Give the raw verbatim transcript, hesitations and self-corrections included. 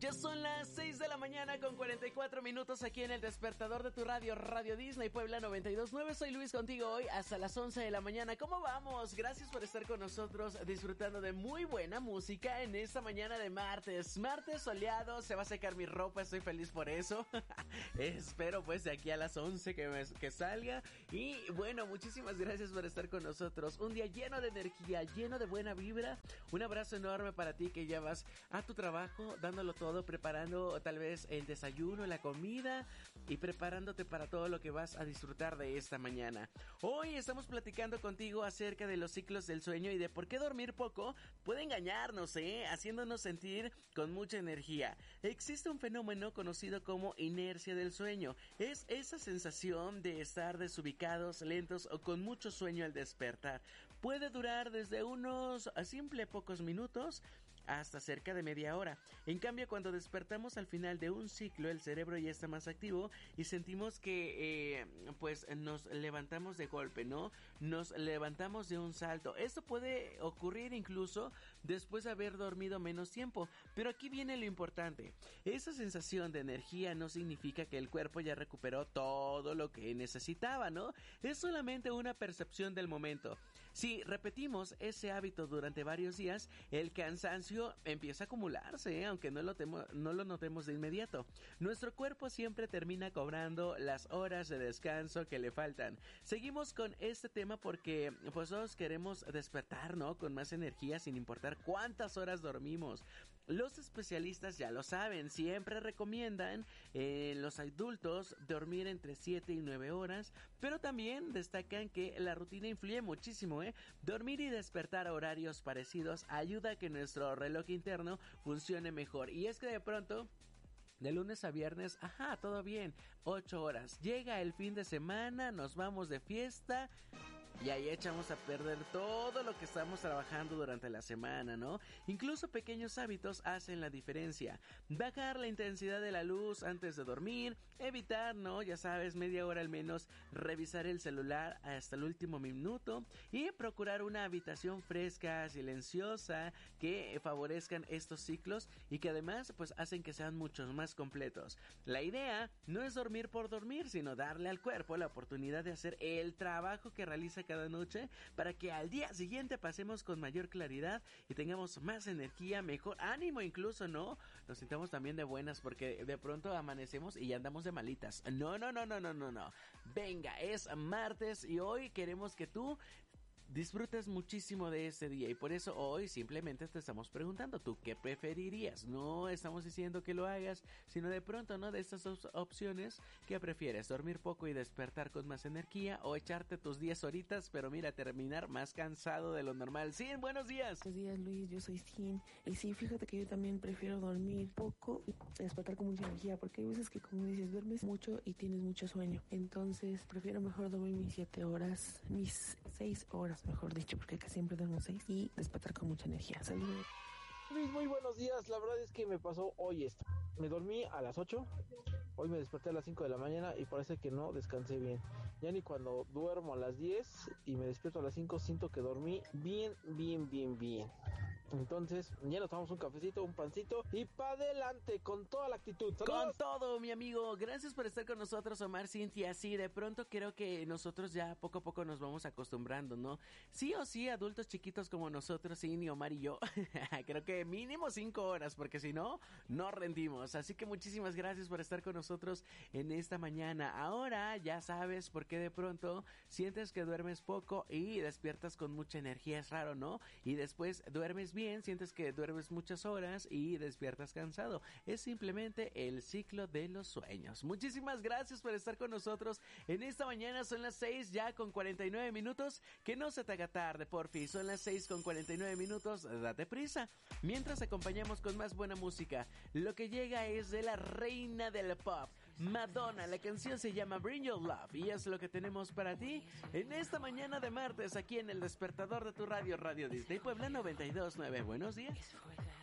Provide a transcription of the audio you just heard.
Ya son las seis de la mañana con cuarenta y cuatro minutos aquí en el despertador de tu radio, Radio Disney Puebla noventa y dos punto nueve. Soy Luis contigo hoy hasta las once de la mañana. ¿Cómo vamos? Gracias por estar con nosotros disfrutando de muy buena música en esta mañana de martes. Martes soleado, se va a secar mi ropa, estoy feliz por eso. Espero pues de aquí a las once que, me, que salga. Y bueno, muchísimas gracias por estar con nosotros. Un día lleno de energía, lleno de buena vibra. Un abrazo enorme para ti que ya vas a tu trabajo dándolo todo. Todo, preparando tal vez el desayuno, la comida y preparándote para todo lo que vas a disfrutar de esta mañana. Hoy estamos platicando contigo acerca de los ciclos del sueño y de por qué dormir poco puede engañarnos, ¿eh? Haciéndonos sentir con mucha energía. Existe un fenómeno conocido como inercia del sueño. Es esa sensación de estar desubicados, lentos o con mucho sueño al despertar. Puede durar desde unos a simple pocos minutos hasta cerca de media hora. En cambio, cuando despertamos al final de un ciclo, el cerebro ya está más activo y sentimos que eh, pues nos levantamos de golpe, ¿no? Nos levantamos de un salto. Esto puede ocurrir incluso después de haber dormido menos tiempo. Pero aquí viene lo importante. Esa sensación de energía no significa que el cuerpo ya recuperó todo lo que necesitaba, ¿no? Es solamente una percepción del momento. Si repetimos ese hábito durante varios días, el cansancio empieza a acumularse, ¿eh? Aunque no lo, temo, no lo notemos de inmediato. Nuestro cuerpo siempre termina cobrando las horas de descanso que le faltan. Seguimos con este tema porque pues todos queremos despertar, ¿no? Con más energía sin importar cuántas horas dormimos. Los especialistas ya lo saben, siempre recomiendan eh, los adultos dormir entre siete y nueve horas, pero también destacan que la rutina influye muchísimo, ¿eh? Dormir y despertar a horarios parecidos ayuda a que nuestro reloj interno funcione mejor. Y es que de pronto, de lunes a viernes, ajá, todo bien, ocho horas. Llega el fin de semana, nos vamos de fiesta y ahí echamos a perder todo lo que estamos trabajando durante la semana, ¿no? Incluso pequeños hábitos hacen la diferencia. Bajar la intensidad de la luz antes de dormir, evitar, ¿no? Ya sabes, media hora al menos, revisar el celular hasta el último minuto y procurar una habitación fresca, silenciosa, que favorezcan estos ciclos y que además pues hacen que sean muchos más completos. La idea no es dormir por dormir, sino darle al cuerpo la oportunidad de hacer el trabajo que realiza cada noche para que al día siguiente pasemos con mayor claridad y tengamos más energía, mejor ánimo incluso, ¿no? Nos sintamos también de buenas porque de pronto amanecemos y ya andamos de malitas. No, no, no, no, no, no, no. Venga, es martes y hoy queremos que tú disfrutas muchísimo de este día y por eso hoy simplemente te estamos preguntando, ¿tú qué preferirías? No estamos diciendo que lo hagas, sino de pronto, ¿no? De estas dos opciones, ¿qué prefieres? ¿Dormir poco y despertar con más energía o echarte tus diez horitas, pero mira, terminar más cansado de lo normal? Sin, buenos días. Buenos días, Luis, yo soy Sin. Y sí, fíjate que yo también prefiero dormir poco y despertar con mucha energía, porque hay veces que, como dices, duermes mucho y tienes mucho sueño. Entonces, prefiero mejor dormir mis siete horas, mis seis horas, mejor dicho, porque acá siempre duermo seis y despertar con mucha energía. Saludos. Luis, muy buenos días. La verdad es que me pasó hoy esto. Me dormí a las ocho, hoy me desperté a las cinco de la mañana y parece que no descansé bien. Ya ni cuando duermo a las diez y me despierto a las cinco siento que dormí bien, bien, bien, bien. Entonces, ya nos tomamos un cafecito, un pancito y pa' adelante con toda la actitud. ¡Saludos! Con todo, mi amigo. Gracias por estar con nosotros, Omar, Cintia. Sí, de pronto creo que nosotros ya poco a poco nos vamos acostumbrando, ¿no? Sí o sí, adultos chiquitos como nosotros, Cindy, Omar y yo, creo que mínimo cinco horas, porque si no, no rendimos. Así que muchísimas gracias por estar con nosotros en esta mañana. Ahora ya sabes por qué de pronto sientes que duermes poco y despiertas con mucha energía. Es raro, ¿no? Y después duermes bien, sientes que duermes muchas horas y despiertas cansado. Es simplemente el ciclo de los sueños. Muchísimas gracias por estar con nosotros en esta mañana. Son las seis ya con cuarenta y nueve minutos. Que no se te haga tarde, porfi. Son las seis con cuarenta y nueve minutos. Date prisa. Mientras acompañamos con más buena música. Lo que llega es de la reina del pop, Madonna. La canción se llama Bring Your Love y es lo que tenemos para ti en esta mañana de martes aquí en el despertador de tu radio, Radio Disney Puebla noventa y dos punto nueve. Buenos días.